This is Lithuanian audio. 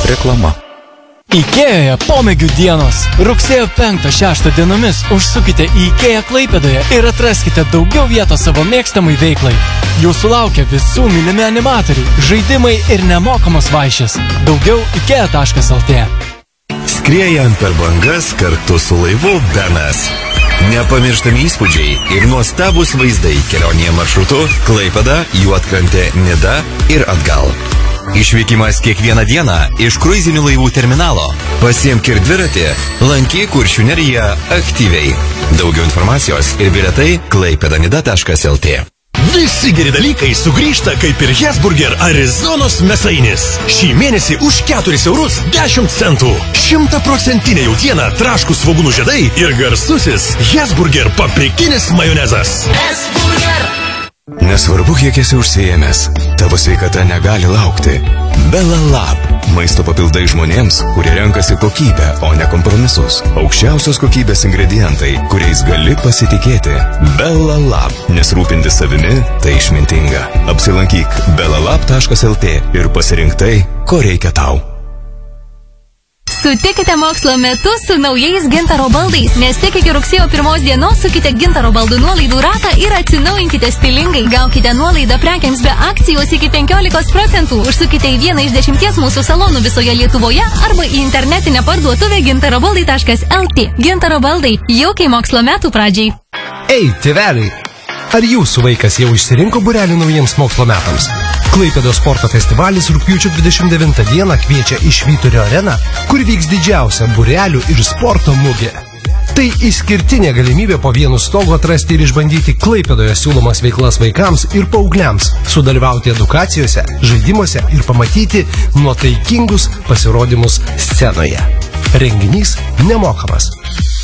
Reklama. Ikėjoje pomėgių dienos. Rugsėjo 5-6 dienomis užsukite į Ikėją Klaipėdoje ir atraskite daugiau vietos savo mėgstamai veiklai. Jūsų laukia visų mylimi animatoriai, žaidimai ir nemokamos vaišės. Daugiau ikėja.lt. Skriejant per bangas kartu su laivu Benas. Nepamirštami įspūdžiai ir nuostabus vaizdai kelionėje maršrutu Klaipėda, Juodkrantė, Nida ir atgal. Išvykimas kiekvieną dieną iš kruizinių laivų terminalo. Pasiimk ir dviratį, lankyk Kuršių neriją aktyviai. Daugiau informacijos ir bilietai klaipėdanida.lt. Visi geri dalykai sugrįžta kaip ir Hesburger Arizonos mėsainis. Šį mėnesį už 4 eurus 10 centų. 100% jautiena, traškūs svogūnų žiedai ir garsusis Hesburger paprikinis majonezas. Hesburger! Nesvarbu, kiek esi užsiėmęs, tavo sveikata negali laukti. Bella Lab. Maisto papildai žmonėms, kurie renkasi kokybę, o ne kompromisus. Aukščiausios kokybės ingredientai, kuriais gali pasitikėti. Bella Lab. Nes rūpinti savimi, tai išmintinga. Apsilankyk bellalab.lt ir pasirink tai, ko reikia tau. Sutikite mokslo metu su naujais Gintaro baldais, nes tik iki rugsėjo 1 dienos sukite Gintaro baldų nuolaidų ratą ir atsinaujinkite stilingai. Gaukite nuolaidą prekiams be akcijos iki 15%. Užsukite į vieną iš 10 mūsų salonų visoje Lietuvoje arba į internetinę parduotuvę gintarobaldai.lt. Gintaro baldai, jaukiai mokslo metų pradžiai. Ei, tėveliai, ar jūsų vaikas jau išsirinko būrelį naujiems mokslo metams? Klaipėdos sporto festivalis rugpjūčio 29 dieną kviečia į Švyturio areną, kur vyks didžiausia būrelių ir sporto mugė. Tai išskirtinė galimybė po vienu stogu atrasti ir išbandyti Klaipėdoje siūlomas veiklas vaikams ir paaugliams, sudalyvauti edukacijose, žaidimuose ir pamatyti nuotaikingus pasirodymus scenoje. Renginys nemokamas.